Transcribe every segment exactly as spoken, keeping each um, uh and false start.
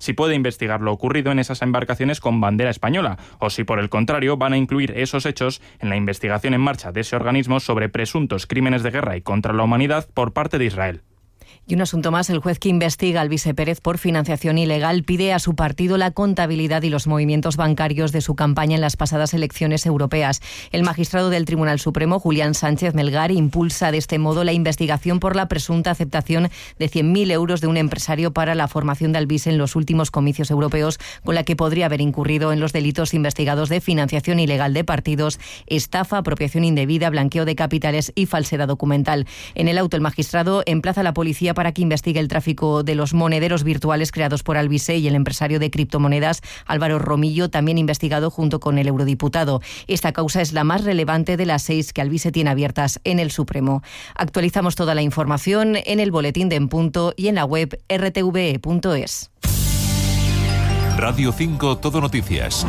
si puede investigar lo ocurrido en esas embarcaciones con bandera española, o si por el contrario van a incluir esos hechos en la investigación en marcha de ese organismo sobre presuntos crímenes de guerra y contra la humanidad por parte de Israel. Y un asunto más, el juez que investiga al Alvise Pérez por financiación ilegal pide a su partido la contabilidad y los movimientos bancarios de su campaña en las pasadas elecciones europeas. El magistrado del Tribunal Supremo, Julián Sánchez Melgar, impulsa de este modo la investigación por la presunta aceptación de cien mil euros de un empresario para la formación de Alvise en los últimos comicios europeos, con la que podría haber incurrido en los delitos investigados de financiación ilegal de partidos, estafa, apropiación indebida, blanqueo de capitales y falsedad documental. En el auto, el magistrado emplaza a la policía para que investigue el tráfico de los monederos virtuales creados por Alvise y el empresario de criptomonedas Álvaro Romillo, también investigado junto con el eurodiputado. Esta causa es la más relevante de las seis que Alvise tiene abiertas en el Supremo. Actualizamos toda la información en el boletín de En Punto y en la web erre te ve e punto es. Radio cinco Todo Noticias.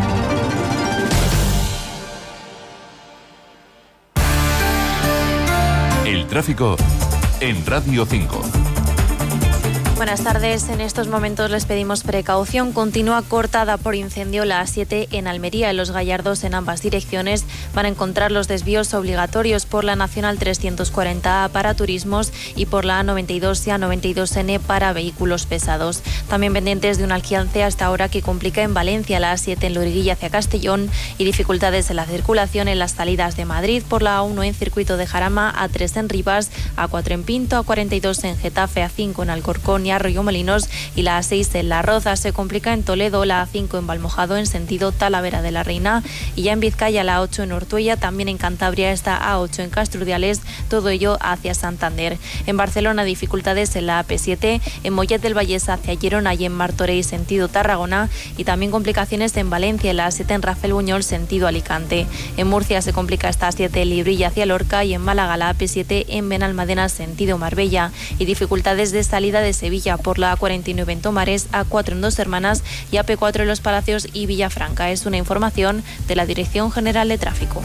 El tráfico en Radio cinco. Buenas tardes. En estos momentos les pedimos precaución. Continúa cortada por incendio la A siete en Almería. En Los Gallardos, en ambas direcciones, van a encontrar los desvíos obligatorios por la Nacional trescientos cuarenta A para turismos y por la A noventa y dos y A noventa y dos ene para vehículos pesados. También pendientes de un alcance hasta ahora que complica en Valencia la A siete en Loriguilla hacia Castellón y dificultades en la circulación en las salidas de Madrid por la A uno en Circuito de Jarama, A tres en Rivas, A cuatro en Pinto, A cuarenta y dos en Getafe, A cinco en Alcorcón y Arroyomolinos y la A seis en La Roza. Se complica en Toledo, la A cinco en Valmojado en sentido Talavera de la Reina y ya en Vizcaya la A ocho en Ortuella, también en Cantabria está A ocho en Castrudiales, todo ello hacia Santander. En Barcelona dificultades en la A P siete, en Mollet del Vallés hacia Girona y en Martorell sentido Tarragona y también complicaciones en Valencia, en la A siete en Rafael Buñol sentido Alicante. En Murcia se complica esta A siete en Librilla hacia Lorca y en Málaga la A P siete en Benalmádena sentido Marbella y dificultades de salida de Sevilla por la A cuarenta y nueve en Tomares, A cuatro en Dos Hermanas y A P cuatro en Los Palacios y Villafranca. Es una información de la Dirección General de Tráfico.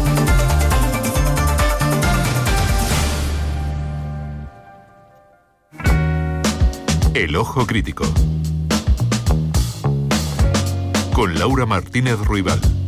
El Ojo Crítico con Laura Martínez Ruibal.